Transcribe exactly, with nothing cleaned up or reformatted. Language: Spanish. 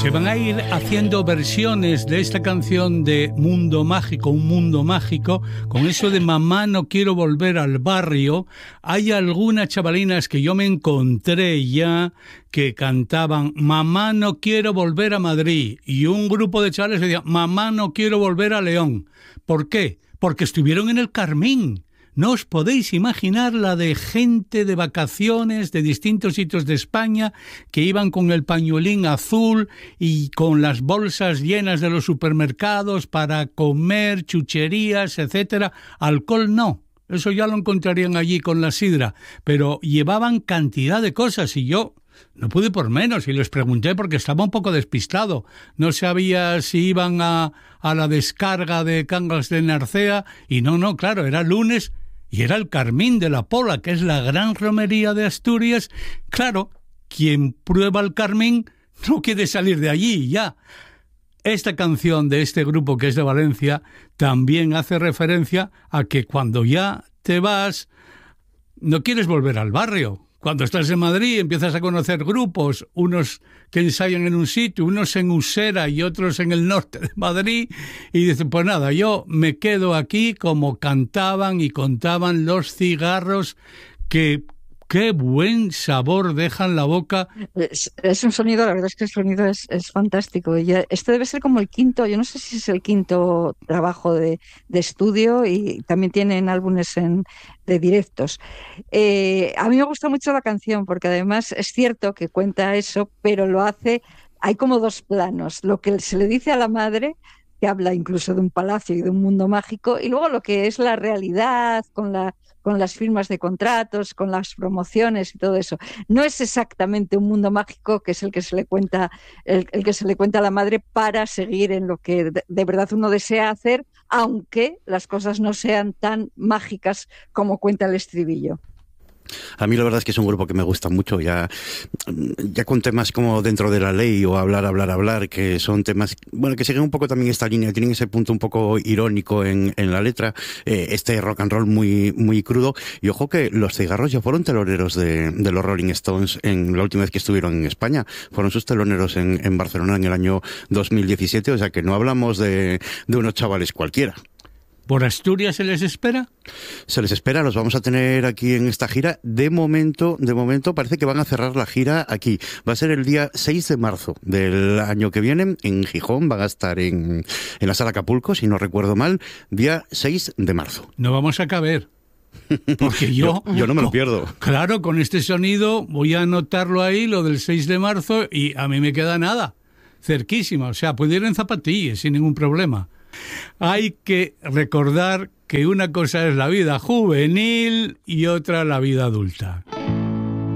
Se van a ir haciendo versiones de esta canción de Mundo Mágico, un mundo mágico, con eso de mamá no quiero volver al barrio. Hay algunas chavalinas que yo me encontré ya que cantaban mamá no quiero volver a Madrid, y un grupo de chavales decía mamá no quiero volver a León. ¿Por qué? Porque estuvieron en el Carmín. No os podéis imaginar la de gente de vacaciones de distintos sitios de España que iban con el pañuelín azul y con las bolsas llenas de los supermercados para comer chucherías, etcétera. Alcohol no, eso ya lo encontrarían allí con la sidra, pero llevaban cantidad de cosas y yo no pude por menos y les pregunté porque estaba un poco despistado. No sabía si iban a, a la descarga de Cangas de Narcea y no, no, claro, era lunes. Y era el Carmín de la Pola, que es la gran romería de Asturias. Claro, quien prueba el Carmín no quiere salir de allí ya. Esta canción de este grupo que es de Valencia también hace referencia a que cuando ya te vas, no quieres volver al barrio. Cuando estás en Madrid empiezas a conocer grupos, unos que ensayan en un sitio, unos en Usera y otros en el norte de Madrid, y dices, pues nada, yo me quedo aquí como cantaban y contaban los cigarros que qué buen sabor dejan la boca. Es, es un sonido, la verdad es que el sonido es, es fantástico. Y este debe ser como el quinto, yo no sé si es el quinto trabajo de, de estudio, y también tienen álbumes en, de directos. Eh, a mí me gusta mucho la canción porque además es cierto que cuenta eso, pero lo hace, hay como dos planos, lo que se le dice a la madre, que habla incluso de un palacio y de un mundo mágico, y luego lo que es la realidad con la con las firmas de contratos, con las promociones y todo eso. No es exactamente un mundo mágico que es el que se le cuenta, el, el que se le cuenta a la madre para seguir en lo que de, de verdad uno desea hacer, aunque las cosas no sean tan mágicas como cuenta el estribillo. A mí la verdad es que es un grupo que me gusta mucho, ya, ya con temas como Dentro de la Ley o Hablar, Hablar, Hablar, que son temas, bueno, que siguen un poco también esta línea, tienen ese punto un poco irónico en, en la letra, eh, este rock and roll muy, muy crudo. Y ojo que los cigarros ya fueron teloneros de, de los Rolling Stones en la última vez que estuvieron en España. Fueron sus teloneros en, en Barcelona en el año dos mil diecisiete, o sea que no hablamos de, de unos chavales cualquiera. ¿Por Asturias se les espera? Se les espera, los vamos a tener aquí en esta gira. De momento, de momento parece que van a cerrar la gira aquí. Va a ser el día seis de marzo del año que viene en Gijón. Van a estar en, en la Sala Acapulco, si no recuerdo mal, día seis de marzo. No vamos a caber. Porque yo, yo, yo no me lo pierdo. Claro, con este sonido voy a anotarlo ahí, lo del seis de marzo, y a mí me queda nada. Cerquísima, o sea, puedo ir en zapatillas sin ningún problema. Hay que recordar que una cosa es la vida juvenil y otra la vida adulta.